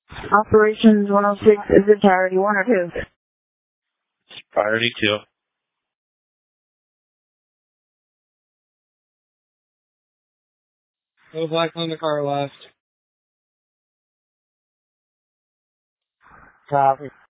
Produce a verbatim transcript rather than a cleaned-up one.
Operations one oh six, is it priority one or two? It's priority two. Go black on the car left. Copy.